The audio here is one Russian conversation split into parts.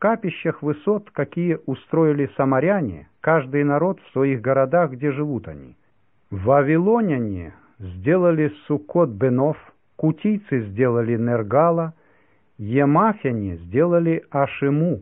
капищах высот, какие устроили самаряне, каждый народ в своих городах, где живут они. Вавилоняне сделали Суккот-Бенов, кутийцы сделали Нергала, емафяне сделали Ашиму,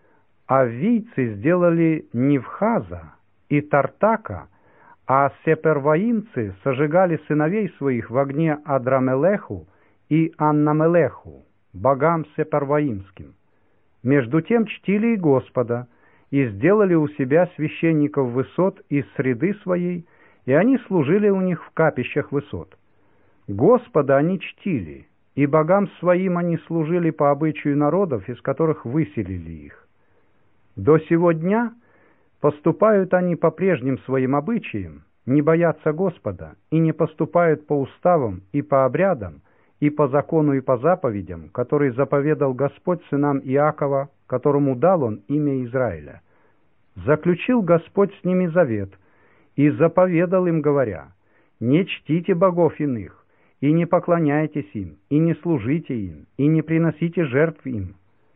аввийцы сделали Нивхаза и Тартака, а сеперваимцы сожигали сыновей своих в огне Адрамелеху и Аннамелеху, богам сеперваимским. Между тем чтили и Господа, и сделали у себя священников высот из среды своей, и они служили у них в капищах высот. Господа они чтили, и богам своим они служили по обычаю народов, из которых выселили их. До сего дня поступают они по прежним своим обычаям, не боятся Господа, и не поступают по уставам и по обрядам, и по закону и по заповедям, который заповедал Господь сынам Иакова, которому дал он имя Израиля. Заключил Господь с ними завет, и заповедал им, говоря: «Не чтите богов иных, и не поклоняйтесь им, и не служите им, и не приносите жертв им.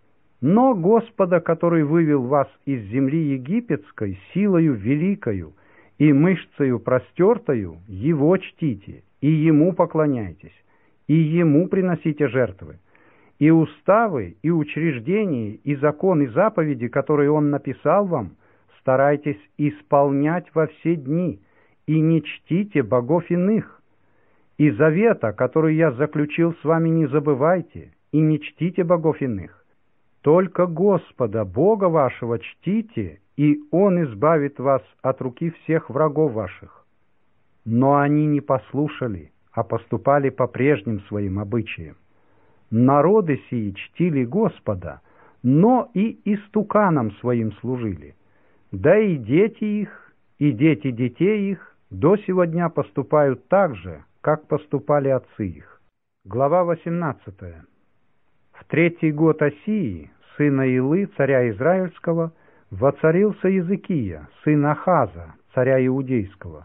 Но Господа, который вывел вас из земли египетской силою великою и мышцею простертою, Его чтите, и Ему поклоняйтесь, и Ему приносите жертвы. И уставы, и учреждения, и закон, и заповеди, которые Он написал вам, старайтесь исполнять во все дни, и не чтите богов иных. И завета, который я заключил с вами, не забывайте, и не чтите богов иных. Только Господа, Бога вашего, чтите, и Он избавит вас от руки всех врагов ваших». Но они не послушали, а поступали по прежним своим обычаям. Народы сии чтили Господа, но и истуканам своим служили. Да и дети их, и дети детей их до сего дня поступают так же, как поступали отцы их. Глава 18. В 3-й год Осии, сына Илы, царя Израильского, воцарился Иезекия, сын Ахаза, царя Иудейского.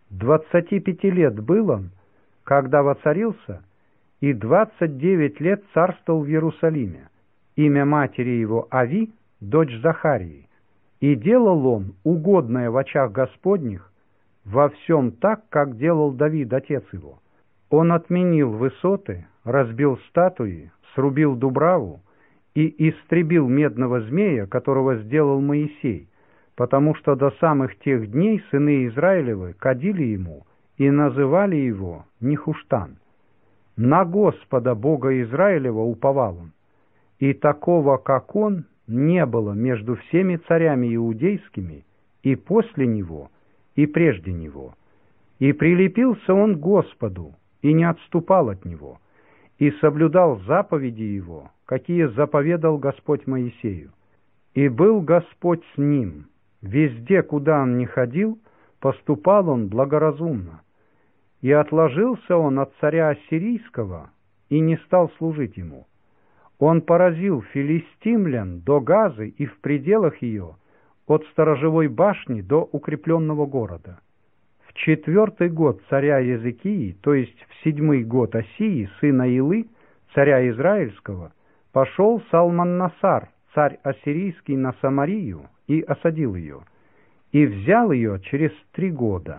25 лет был он, когда воцарился, и 29 лет царствовал в Иерусалиме. Имя матери его Ави, дочь Захарии. И делал он угодное в очах Господних во всем так, как делал Давид, отец его. Он отменил высоты, разбил статуи, срубил дубраву и истребил медного змея, которого сделал Моисей, потому что до самых тех дней сыны Израилевы кадили ему и называли его Нехуштан. На Господа, Бога Израилева, уповал он, и такого, как он, не было между всеми царями иудейскими и после него, и прежде него. И прилепился он к Господу, и не отступал от него, и соблюдал заповеди его, какие заповедал Господь Моисею. И был Господь с ним. Везде, куда он ни ходил, поступал он благоразумно. И отложился он от царя Ассирийского, и не стал служить ему. Он поразил филистимлян до Газы и в пределах ее, от сторожевой башни до укрепленного города. В 4-й год царя Иезекии, то есть в 7-й год Осии, сына Илы, царя Израильского, пошел Салман-Насар, царь ассирийский, на Самарию, и осадил ее, и взял ее через 3 года.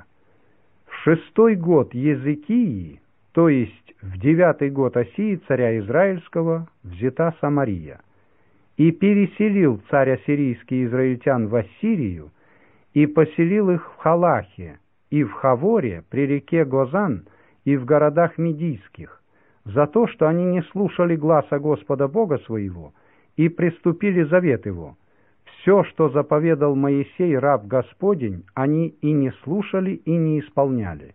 В 6-й год Иезекии, то есть в 9-й год Осии, царя Израильского, взята Самария. И переселил царь ассирийский израильтян в Ассирию, и поселил их в Халахе, и в Хаворе, при реке Гозан, и в городах Медийских, за то, что они не слушали гласа Господа Бога своего, и приступили завет его. Все, что заповедал Моисей, раб Господень, они и не слушали, и не исполняли.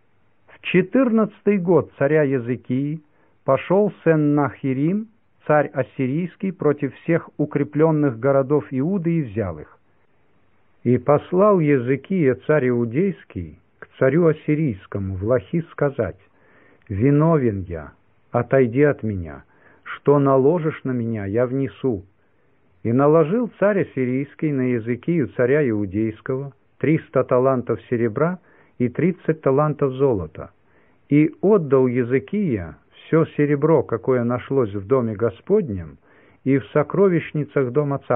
В 14-й год царя Иезекии пошел Сеннахирим, царь ассирийский, против всех укрепленных городов Иуды и взял их. И послал Иезекия, царь иудейский, к царю ассирийскому в Лахис сказать: «Виновен я, отойди от меня, что наложишь на меня, я внесу». И наложил царь ассирийский на Иезекию, царя иудейского, 300 талантов серебра и 30 талантов золота. И отдал Иезекия все серебро, какое нашлось в доме Господнем, и в сокровищницах дома царства.